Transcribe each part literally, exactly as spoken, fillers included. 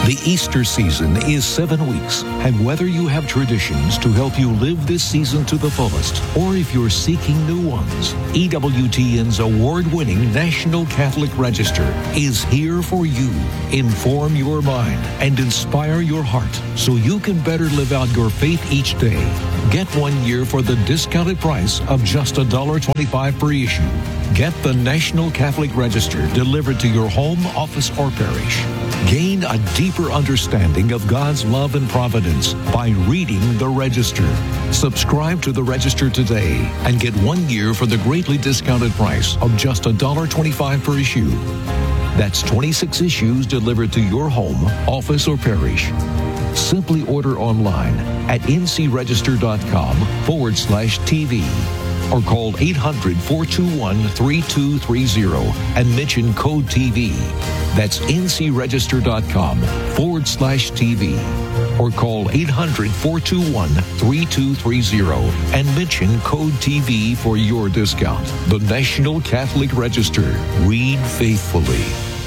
The Easter season is seven weeks, and whether you have traditions to help you live this season to the fullest, or if you're seeking new ones, E W T N's award-winning National Catholic Register is here for you. Inform your mind and inspire your heart so you can better live out your faith each day. Get one year for the discounted price of just one dollar and twenty-five cents per issue. Get the National Catholic Register delivered to your home, office, or parish. Gain a deeper understanding of God's love and providence by reading the Register. Subscribe to the Register today and get one year for the greatly discounted price of just one dollar and twenty-five cents per issue. That's twenty-six issues delivered to your home, office, or parish. Simply order online at ncregister.com forward slash TV or call eight hundred, four two one, three two three zero and mention code T V. That's ncregister.com forward slash TV or call eight hundred, four two one, three two three zero and mention code T V for your discount. The National Catholic Register. Read faithfully.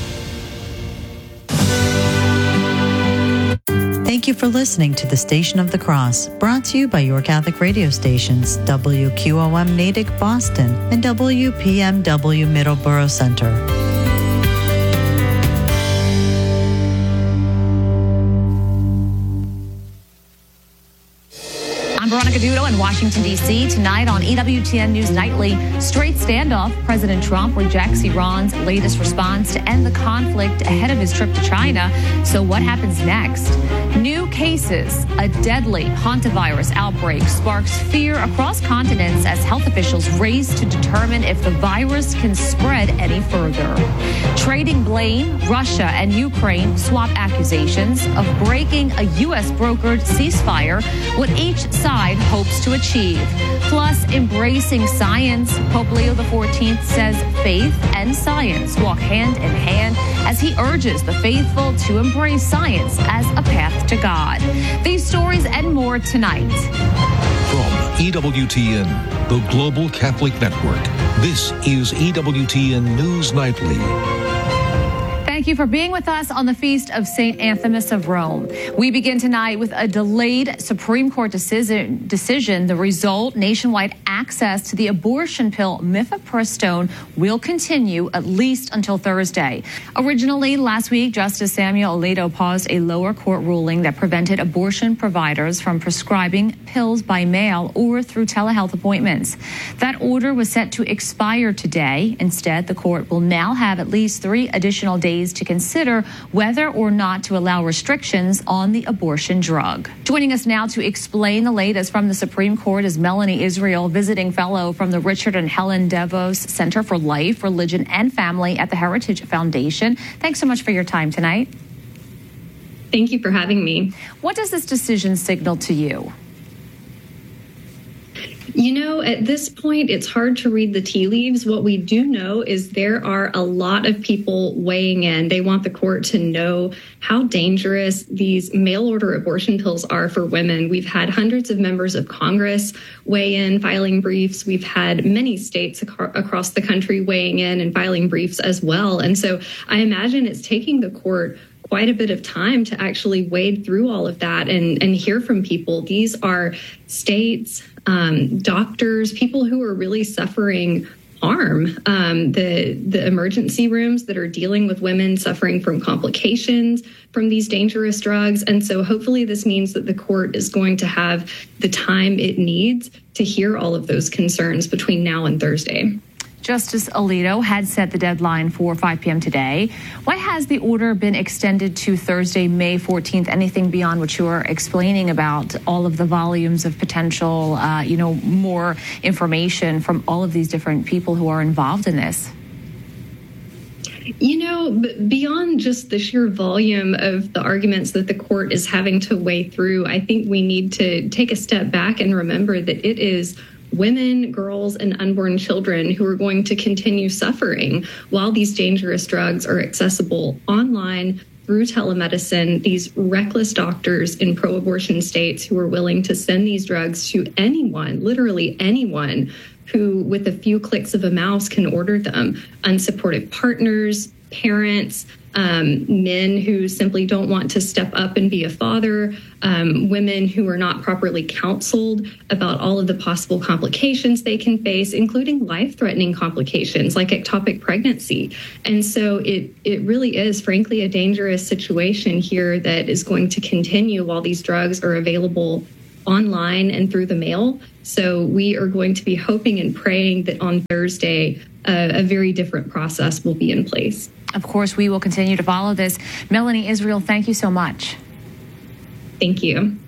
Thank you for listening to the Station of the Cross, brought to you by your Catholic radio stations, W Q O M Natick, Boston, and W P M W Middleborough Center. I'm Veronica Dudo in Washington, D C Tonight on E W T N News Nightly, straight standoff. President Trump rejects Iran's latest response to end the conflict ahead of his trip to China. So what happens next? New cases. A deadly hantavirus outbreak sparks fear across continents as health officials race to determine if the virus can spread any further. Trading blame. Russia and Ukraine swap accusations of breaking a U S brokered ceasefire. What each side hopes to achieve. Plus, embracing science. Pope Leo the fourteenth says faith and science walk hand in hand as he urges the faithful to embrace science as a path to God. These stories and more tonight. From E W T N, the Global Catholic Network, this is E W T N News Nightly. Thank you for being with us on the Feast of Saint Anthimus of Rome. We begin tonight with a delayed Supreme Court decision. decision. The result, nationwide access to the abortion pill mifepristone will continue at least until Thursday. Originally, last week, Justice Samuel Alito paused a lower court ruling that prevented abortion providers from prescribing pills by mail or through telehealth appointments. That order was set to expire today. Instead, the court will now have at least three additional days to consider whether or not to allow restrictions on the abortion drug. Joining us now to explain the latest from the Supreme Court is Melanie Israel, visiting fellow from the Richard and Helen DeVos Center for Life, Religion, and Family at the Heritage Foundation. Thanks so much for your time tonight. Thank you for having me. What does this decision signal to you? You know, at this point, it's hard to read the tea leaves. What we do know is there are a lot of people weighing in. They want the court to know how dangerous these mail order abortion pills are for women. We've had hundreds of members of Congress weigh in, filing briefs. We've had many states ac- across the country weighing in and filing briefs as well. And so I imagine it's taking the court quite a bit of time to actually wade through all of that and, and hear from people. These are states, um, doctors, people who are really suffering harm. Um, the the emergency rooms that are dealing with women suffering from complications from these dangerous drugs. And so hopefully this means that the court is going to have the time it needs to hear all of those concerns between now and Thursday. Justice Alito had set the deadline for five p.m. today. Why has the order been extended to Thursday, May fourteenth? Anything beyond what you are explaining about all of the volumes of potential, uh, you know, more information from all of these different people who are involved in this? You know, beyond just the sheer volume of the arguments that the court is having to weigh through, I think we need to take a step back and remember that it is women, girls, and unborn children who are going to continue suffering while these dangerous drugs are accessible online through telemedicine. These reckless doctors in pro-abortion states who are willing to send these drugs to anyone, literally anyone, who with a few clicks of a mouse can order them. Unsupportive partners, parents, um, men who simply don't want to step up and be a father, um, women who are not properly counseled about all of the possible complications they can face, including life-threatening complications like ectopic pregnancy. And so it, it really is, frankly, a dangerous situation here that is going to continue while these drugs are available online and through the mail. So we are going to be hoping and praying that on Thursday, uh, a very different process will be in place. Of course, we will continue to follow this. Melanie Israel, thank you so much. Thank you.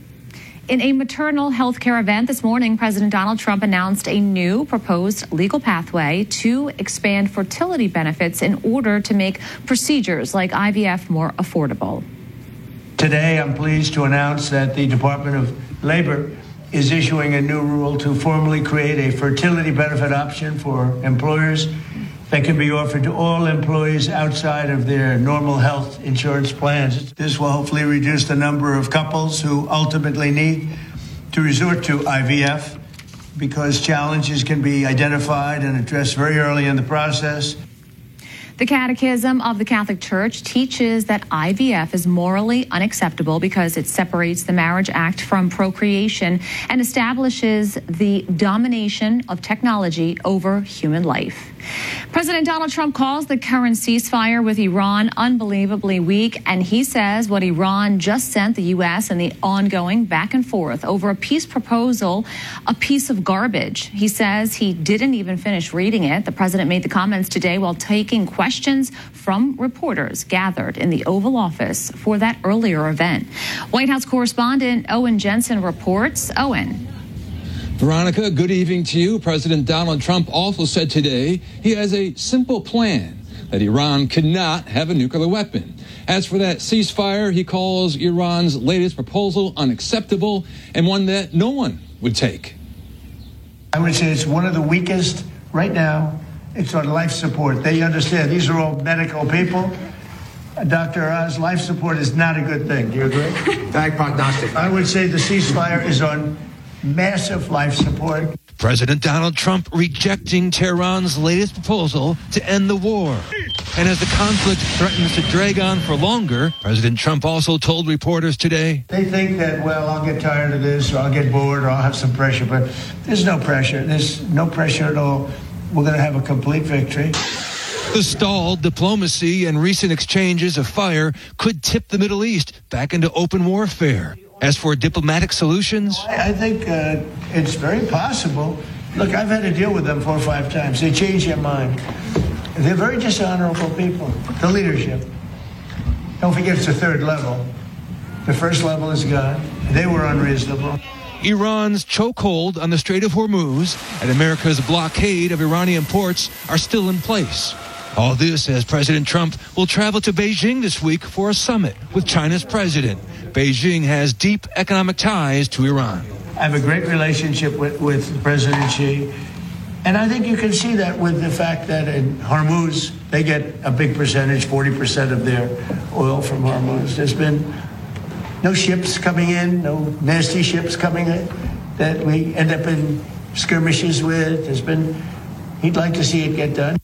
In a maternal health care event this morning, President Donald Trump announced a new proposed legal pathway to expand fertility benefits in order to make procedures like I V F more affordable. Today, I'm pleased to announce that the Department of Labor is issuing a new rule to formally create a fertility benefit option for employers that can be offered to all employees outside of their normal health insurance plans. This will hopefully reduce the number of couples who ultimately need to resort to I V F because challenges can be identified and addressed very early in the process. The Catechism of the Catholic Church teaches that I V F is morally unacceptable because it separates the Marriage Act from procreation and establishes the domination of technology over human life. President Donald Trump calls the current ceasefire with Iran unbelievably weak, and he says what Iran just sent the U S and the ongoing back and forth over a peace proposal, a piece of garbage. He says he didn't even finish reading it. The president made the comments today while taking questions from reporters gathered in the Oval Office for that earlier event. White House correspondent Owen Jensen reports. Owen. Veronica, good evening to you. President Donald Trump also said today he has a simple plan that Iran cannot have a nuclear weapon. As for that ceasefire, he calls Iran's latest proposal unacceptable and one that no one would take. I would say it's one of the weakest right now. It's on life support. They understand these are all medical people. Doctor Oz, life support is not a good thing. Do you agree? Bad prognostic. I would say the ceasefire is on massive life support. President Donald Trump rejecting Tehran's latest proposal to end the war. And as the conflict threatens to drag on for longer, President Trump also told reporters today, they think that, well, I'll get tired of this, or I'll get bored, or I'll have some pressure, but there's no pressure. There's no pressure at all. We're going to have a complete victory. The stalled diplomacy and recent exchanges of fire could tip the Middle East back into open warfare. As for diplomatic solutions, I think uh, it's very possible. Look, I've had to deal with them four or five times. They change their mind. They're very dishonorable people. The leadership. Don't forget it's the third level. The first level is gone. They were unreasonable. Iran's chokehold on the Strait of Hormuz and America's blockade of Iranian ports are still in place. All this as President Trump will travel to Beijing this week for a summit with China's president. Beijing has deep economic ties to Iran. I have a great relationship with, with President Xi. And I think you can see that with the fact that in Hormuz, they get a big percentage, forty percent of their oil from Hormuz. There's been no ships coming in, no nasty ships coming in that we end up in skirmishes with. There's been, he'd like to see it get done.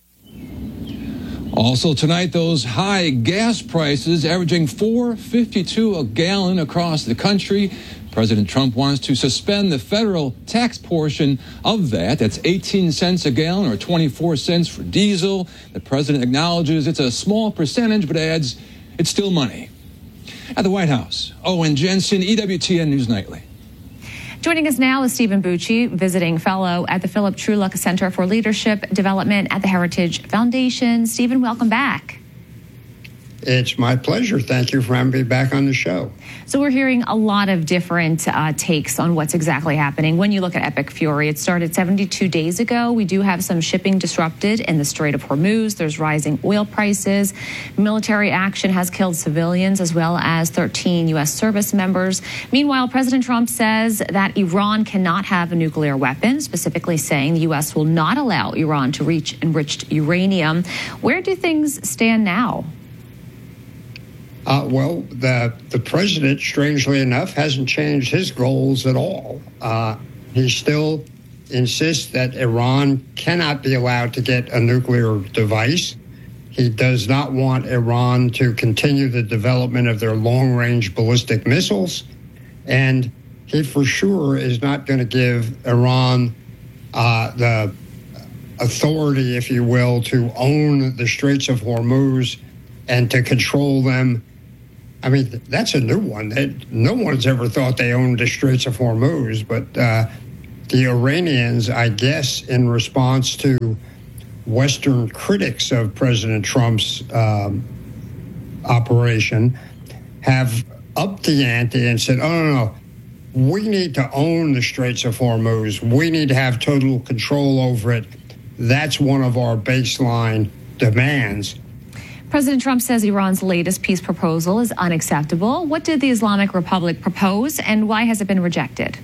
Also tonight, those high gas prices averaging four dollars and fifty-two cents a gallon across the country. President Trump wants to suspend the federal tax portion of that. That's eighteen cents a gallon or twenty-four cents for diesel. The president acknowledges it's a small percentage, but adds it's still money. At the White House, Owen Jensen, E W T N News Nightly. Joining us now is Stephen Bucci, visiting fellow at the Philip Trueluck Center for Leadership Development at the Heritage Foundation. Stephen, welcome back. It's my pleasure. Thank you for having me back on the show. So we're hearing a lot of different uh, takes on what's exactly happening. When you look at Epic Fury, it started seventy-two days ago. We do have some shipping disrupted in the Strait of Hormuz. There's rising oil prices. Military action has killed civilians as well as thirteen U S service members. Meanwhile, President Trump says that Iran cannot have a nuclear weapon, specifically saying the U S will not allow Iran to reach enriched uranium. Where do things stand now? Uh, well, the the president, strangely enough, hasn't changed his goals at all. Uh, he still insists that Iran cannot be allowed to get a nuclear device. He does not want Iran to continue the development of their long-range ballistic missiles. And he for sure is not going to give Iran uh, the authority, if you will, to own the Straits of Hormuz and to control them. I mean, that's a new one. No one's ever thought they owned the Straits of Hormuz, but uh, the Iranians, I guess, in response to Western critics of President Trump's um, operation, have upped the ante and said, oh, no, no, we need to own the Straits of Hormuz. We need to have total control over it. That's one of our baseline demands. President Trump says Iran's latest peace proposal is unacceptable. What did the Islamic Republic propose, and why has it been rejected?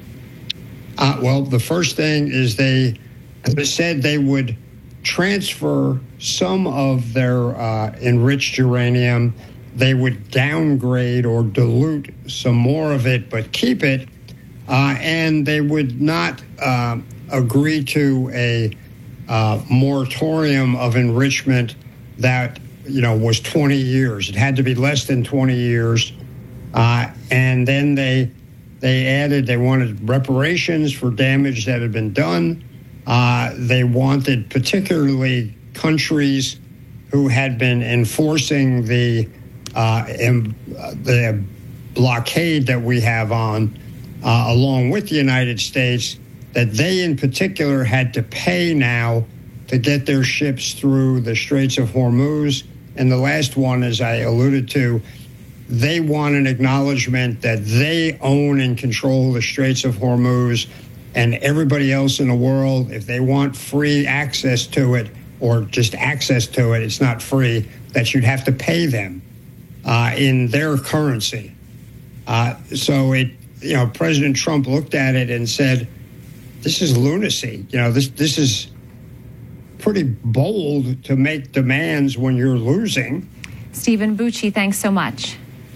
Uh, well, the first thing is they said they would transfer some of their uh, enriched uranium. They would downgrade or dilute some more of it, but keep it. Uh, and they would not uh, agree to a uh, moratorium of enrichment that, you know, was twenty years. It had to be less than twenty years. Uh, and then they they added, they wanted reparations for damage that had been done. Uh, they wanted particularly countries who had been enforcing the uh, em, the blockade that we have on, uh, along with the United States, that they in particular had to pay now to get their ships through the Straits of Hormuz. And the last one, as I alluded to, they want an acknowledgement that they own and control the Straits of Hormuz, and everybody else in the world, if they want free access to it or just access to it, it's not free, that you'd have to pay them uh, in their currency. Uh, so it, you know, President Trump looked at it and said, this is lunacy. You know, this this is pretty bold to make demands when you're losing. Stephen Bucci, thanks so much.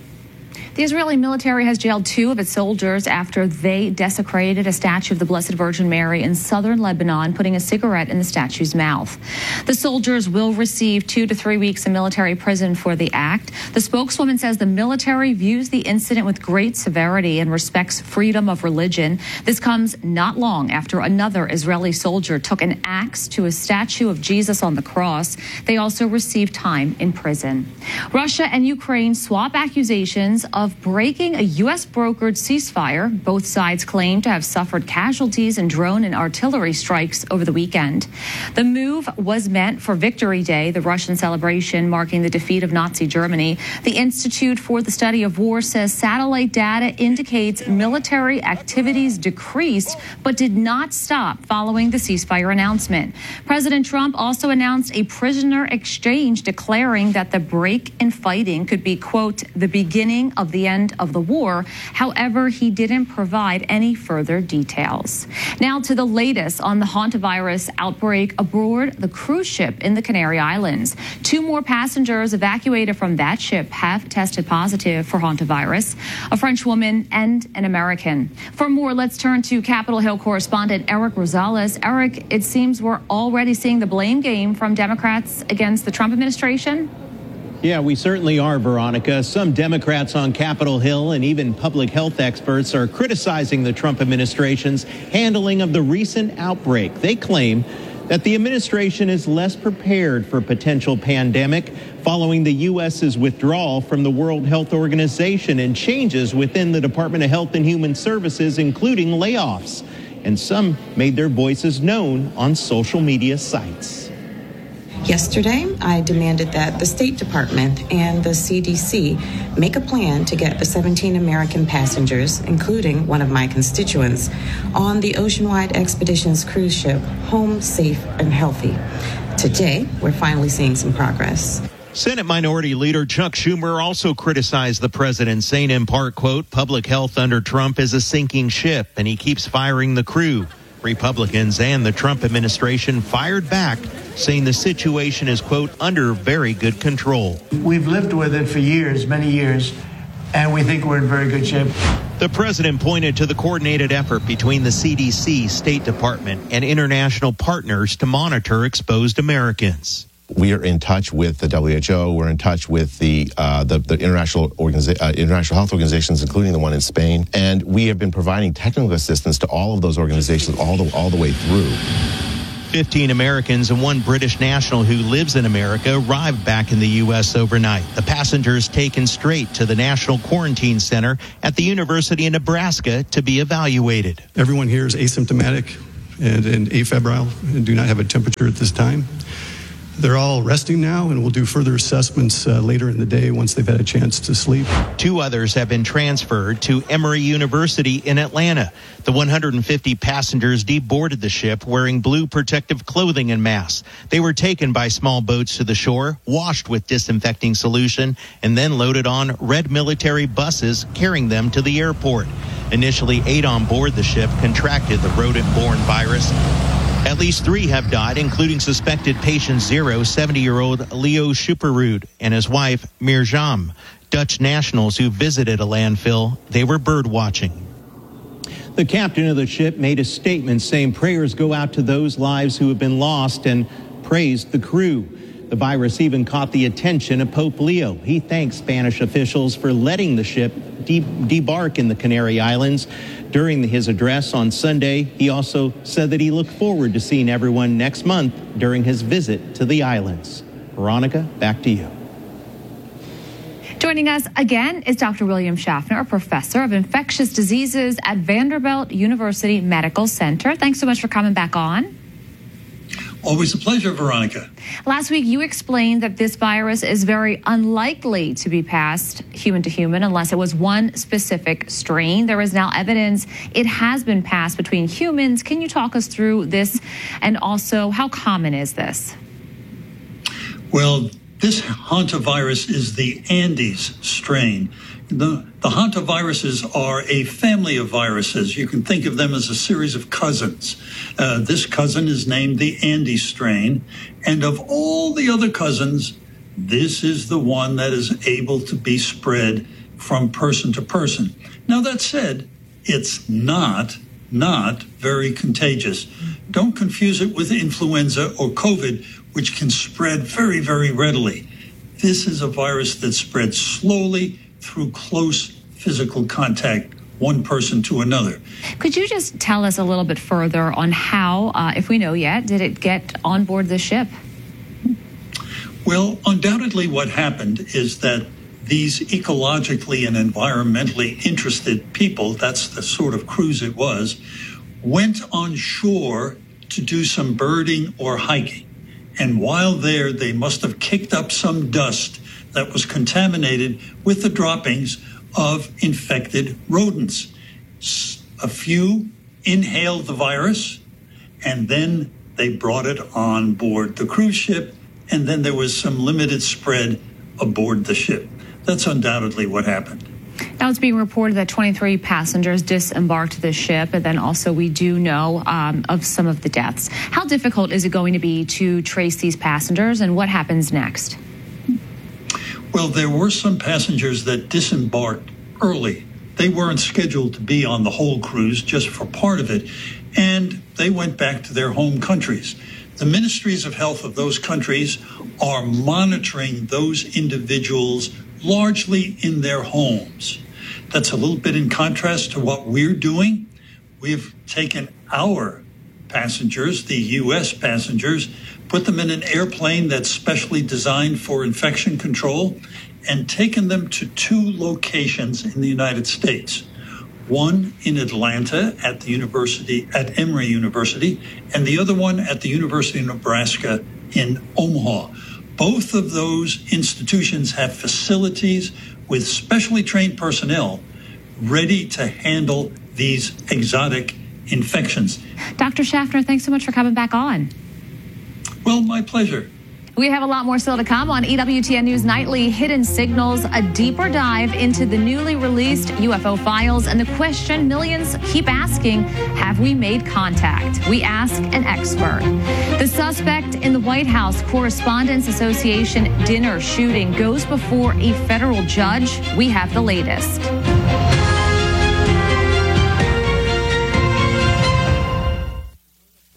The Israeli military has jailed two of its soldiers after they desecrated a statue of the Blessed Virgin Mary in southern Lebanon, putting a cigarette in the statue's mouth. The soldiers will receive two to three weeks in military prison for the act. The spokeswoman says the military views the incident with great severity and respects freedom of religion. This comes not long after another Israeli soldier took an axe to a statue of Jesus on the cross. They also received time in prison. Russia and Ukraine swap accusations of of breaking a U S brokered ceasefire. Both sides claim to have suffered casualties in drone and artillery strikes over the weekend. The move was meant for Victory Day, the Russian celebration marking the defeat of Nazi Germany. The Institute for the Study of War says satellite data indicates military activities decreased but did not stop following the ceasefire announcement. President Trump also announced a prisoner exchange, declaring that the break in fighting could be, quote, the beginning of the end of the war. However, he didn't provide any further details. Now to the latest on the hantavirus outbreak aboard the cruise ship in the Canary Islands. Two more passengers evacuated from that ship have tested positive for hantavirus, a French woman and an American. For more, let's turn to Capitol Hill correspondent Eric Rosales. Eric, it seems we're already seeing the blame game from Democrats against the Trump administration. Yeah, we certainly are, Veronica. Some Democrats on Capitol Hill and even public health experts are criticizing the Trump administration's handling of the recent outbreak. They claim that the administration is less prepared for a potential pandemic following the U S's withdrawal from the World Health Organization and changes within the Department of Health and Human Services, including layoffs. And some made their voices known on social media sites. Yesterday, I demanded that the State Department and the C D C make a plan to get the seventeen American passengers, including one of my constituents, on the Oceanwide Expeditions cruise ship home safe and healthy. Today, we're finally seeing some progress. Senate Minority Leader Chuck Schumer also criticized the president, saying in part, quote, public health under Trump is a sinking ship and he keeps firing the crew. Republicans and the Trump administration fired back, saying the situation is, quote, under very good control. We've lived with it for years, many years, and we think we're in very good shape. The president pointed to the coordinated effort between the C D C, State Department, and international partners to monitor exposed Americans. we are in touch with the W H O. We're in touch with the uh, the, the international organiza- uh, international health organizations, including the one in Spain, and we have been providing technical assistance to all of those organizations all the all the way through. fifteen Americans and one British national who lives in America arrived back in the U S overnight. The passengers taken straight to the National Quarantine Center at the University of Nebraska to be evaluated. Everyone here is asymptomatic and, and afebrile and do not have a temperature at this time. They're all resting now, and we'll do further assessments uh, later in the day once they've had a chance to sleep. Two others have been transferred to Emory University in Atlanta. The one hundred fifty passengers deboarded the ship wearing blue protective clothing and masks. They were taken by small boats to the shore, washed with disinfecting solution, and then loaded on red military buses carrying them to the airport. Initially, eight on board the ship contracted the rodent-borne virus. At least three have died, including suspected patient zero, seventy-year-old Leo Schuperud, and his wife, Mirjam. Dutch nationals who visited a landfill, they were bird watching. The captain of the ship made a statement saying prayers go out to those lives who have been lost and praised the crew. The virus even caught the attention of Pope Leo. He thanked Spanish officials for letting the ship de- debark in the Canary Islands. During his address on Sunday, he also said that he looked forward to seeing everyone next month during his visit to the islands. Veronica, back to you. Joining us again is Doctor William Schaffner, a professor of infectious diseases at Vanderbilt University Medical Center. Thanks so much for coming back on. Always a pleasure, Veronica. Last week, you explained that this virus is very unlikely to be passed human to human unless it was one specific strain. There is now evidence it has been passed between humans. Can you talk us through this? And also, how common is this? Well, this hantavirus is the Andes strain. The, the hantaviruses are a family of viruses. You can think of them as a series of cousins. Uh, this cousin is named the Andes strain. And of all the other cousins, this is the one that is able to be spread from person to person. Now, that said, it's not, not very contagious. Don't confuse it with influenza or COVID, which can spread very, very readily. This is a virus that spreads slowly through close physical contact, one person to another. Could you just tell us a little bit further on how, uh, if we know yet, did it get on board the ship? Well, undoubtedly what happened is that these ecologically and environmentally interested people, that's the sort of cruise it was, went on shore to do some birding or hiking. And while there, they must have kicked up some dust that was contaminated with the droppings of infected rodents. A few inhaled the virus, and then they brought it on board the cruise ship, and then there was some limited spread aboard the ship. That's undoubtedly what happened. Now it's being reported that twenty-three passengers disembarked the ship, and then also we do know um, of some of the deaths. How difficult is it going to be to trace these passengers, and what happens next? Well, there were some passengers that disembarked early. They weren't scheduled to be on the whole cruise, just for part of it, and they went back to their home countries. The ministries of health of those countries are monitoring those individuals largely in their homes. That's a little bit in contrast to what we're doing. We've taken our passengers, the U S passengers, put them in an airplane that's specially designed for infection control, and taken them to two locations in the United States. One in Atlanta at the university, at Emory University, and the other one at the University of Nebraska in Omaha. Both of those institutions have facilities with specially trained personnel ready to handle these exotic infections. Doctor Schaffner, thanks so much for coming back on. Well, my pleasure. We have a lot more still to come on E W T N News Nightly. Hidden Signals, a deeper dive into the newly released U F O files and the question millions keep asking, have we made contact? We ask an expert. The suspect in the White House Correspondents Association dinner shooting goes before a federal judge. We have the latest.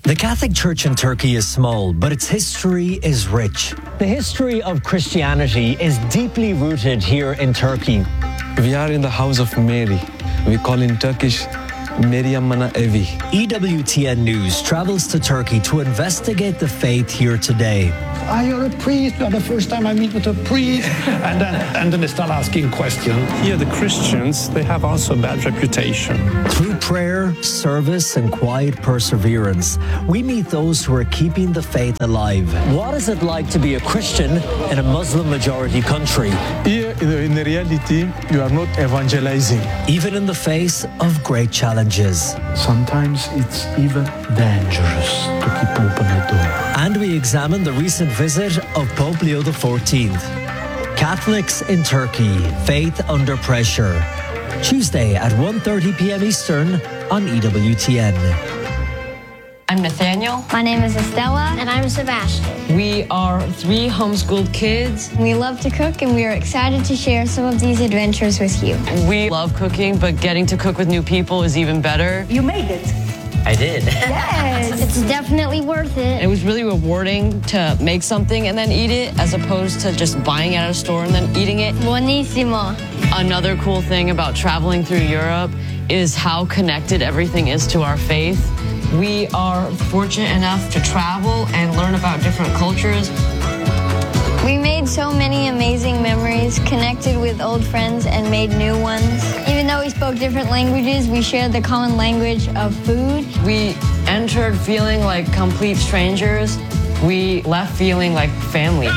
The Catholic Church in Turkey is small, but its history is rich. The history of Christianity is deeply rooted here in Turkey. We are in the house of Mary. We call in Turkish Meryem Ana Evi. E W T N News travels to Turkey to investigate the faith here today. Are you a priest? Well, the first time I meet with a priest, and then and then they start asking questions. Here, the Christians, they have also a bad reputation. Through prayer, service, and quiet perseverance, we meet those who are keeping the faith alive. What is it like to be a Christian in a Muslim-majority country? Here, in the reality, you are not evangelizing. Even in the face of great challenges. Sometimes it's even dangerous to keep open the door. And we examine the recent visit of Pope Leo the fourteenth. Catholics in Turkey, faith under pressure. Tuesday at one thirty p.m. Eastern on E W T N. I'm Nathaniel. My name is Estella. And I'm Sebastian. We are three homeschooled kids. We love to cook, and we are excited to share some of these adventures with you. We love cooking, but getting to cook with new people is even better. You made it. I did. Yes. It's definitely worth it. It was really rewarding to make something and then eat it, as opposed to just buying it at a store and then eating it. Buonissimo. Another cool thing about traveling through Europe is how connected everything is to our faith. We are fortunate enough to travel and learn about different cultures. We made so many amazing memories, connected with old friends, and made new ones. Even though we spoke different languages, we shared the common language of food. We entered feeling like complete strangers. We left feeling like family.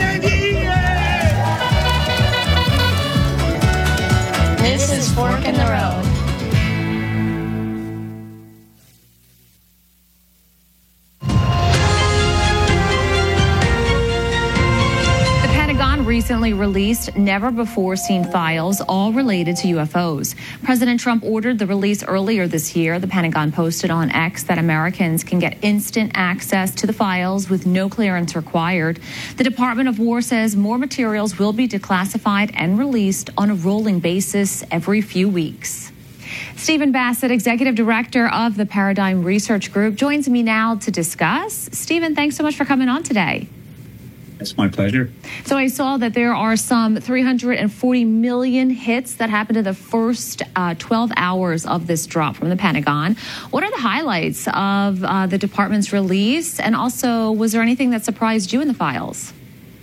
This is Fork in the Road. Recently released never-before-seen files, all related to U F Os. President Trump ordered the release earlier this year. The Pentagon posted on X that Americans can get instant access to the files with no clearance required. The Department of War says more materials will be declassified and released on a rolling basis every few weeks. Stephen Bassett, Executive Director of the Paradigm Research Group, joins me now to discuss. Stephen, thanks so much for coming on today. It's my pleasure. So I saw that there are some three hundred forty million hits that happened in the first uh, twelve hours of this drop from the Pentagon. What are the highlights of uh, the department's release? And also, was there anything that surprised you in the files?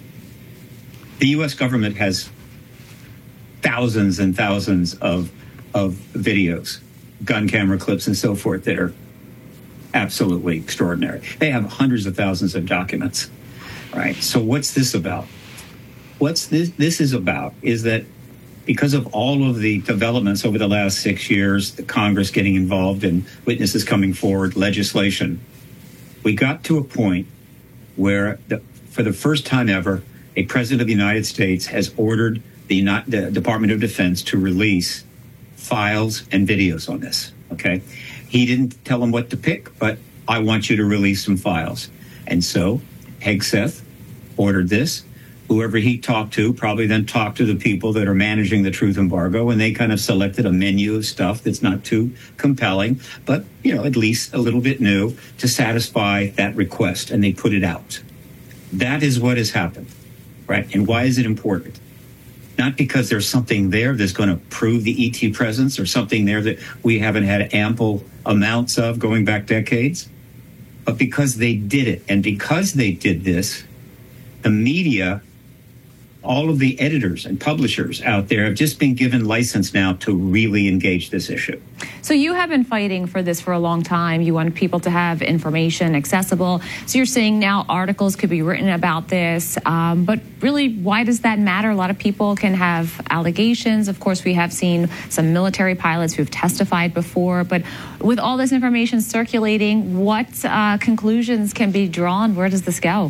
The U S government has thousands and thousands of, of videos, gun camera clips and so forth that are absolutely extraordinary. They have hundreds of thousands of documents. Right. So what's this about? What's this this is about is that because of all of the developments over the last six years, the Congress getting involved and witnesses coming forward, legislation, we got to a point where the, for the first time ever, a president of the United States has ordered the, the Department of Defense to release files and videos on this. OK, he didn't tell them what to pick, but I want you to release some files. And so Hegseth ordered this. Whoever he talked to probably then talked to the people that are managing the truth embargo, and they kind of selected a menu of stuff that's not too compelling, but, you know, at least a little bit new to satisfy that request, and they put it out. That is what has happened, right? And why is it important? Not because there's something there that's going to prove the E T presence or something there that we haven't had ample amounts of going back decades, but because they did it. And because they did this, the media, all of the editors and publishers out there have just been given license now to really engage this issue. So you have been fighting for this for a long time. You want people to have information accessible. So you're saying now articles could be written about this. Um, but really, why does that matter? A lot of people can have allegations. Of course, we have seen some military pilots who've testified before. But with all this information circulating, what uh, conclusions can be drawn? Where does this go?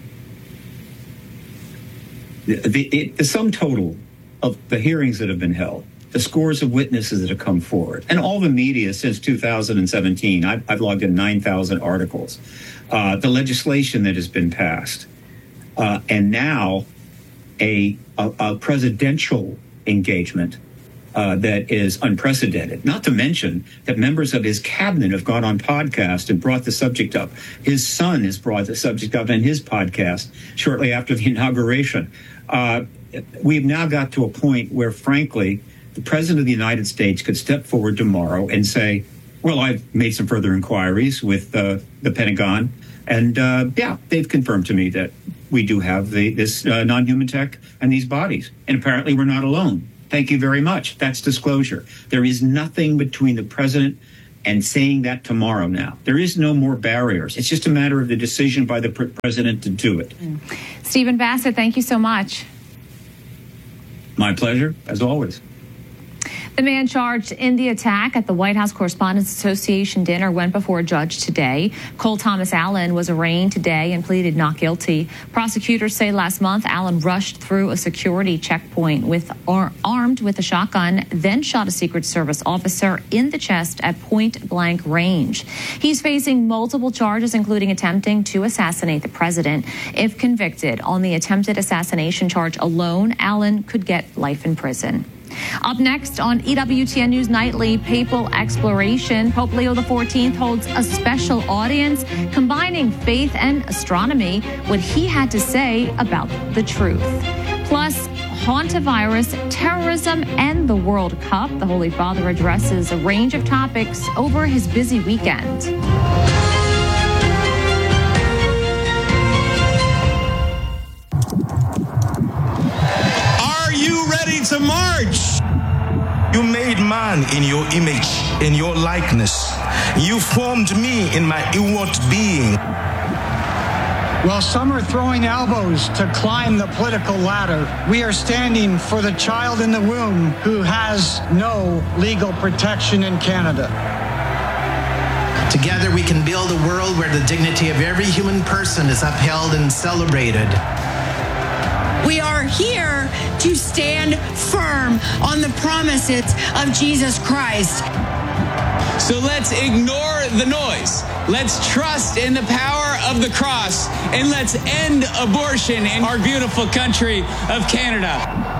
The, the, the sum total of the hearings that have been held, the scores of witnesses that have come forward, and all the media since two thousand seventeen, I've, I've logged in nine thousand articles, uh, the legislation that has been passed, uh, and now a, a, a presidential engagement uh, that is unprecedented. Not to mention that members of his cabinet have gone on podcast and brought the subject up. His son has brought the subject up in his podcast shortly after the inauguration. Uh, we've now got to a point where, frankly, the president of the United States could step forward tomorrow and say, well, I've made some further inquiries with uh, the Pentagon, and uh, yeah, they've confirmed to me that we do have the, this uh, non-human tech and these bodies, and apparently we're not alone. Thank you very much. That's disclosure. There is nothing between the president and saying that tomorrow now. There is no more barriers. It's just a matter of the decision by the pr- president to do it. Mm. Stephen Bassett, thank you so much. My pleasure, as always. The man charged in the attack at the White House Correspondents Association dinner went before a judge today. Cole Thomas Allen was arraigned today and pleaded not guilty. Prosecutors say last month Allen rushed through a security checkpoint with ar- armed with a shotgun, then shot a Secret Service officer in the chest at point-blank range. He's facing multiple charges, including attempting to assassinate the president. If convicted on the attempted assassination charge alone, Allen could get life in prison. Up next on E W T N News Nightly, Papal Exploration. Pope Leo the fourteenth holds a special audience combining faith and astronomy, what he had to say about the truth. Plus, hantavirus, terrorism, and the World Cup. The Holy Father addresses a range of topics over his busy weekend. Are you ready to march? You made man in your image, in your likeness. You formed me in my inward being. While some are throwing elbows to climb the political ladder, we are standing for the child in the womb who has no legal protection in Canada. Together we can build a world where the dignity of every human person is upheld and celebrated. We are here to stand firm on the promises of Jesus Christ. So let's ignore the noise. Let's trust in the power of the cross, and let's end abortion in our beautiful country of Canada.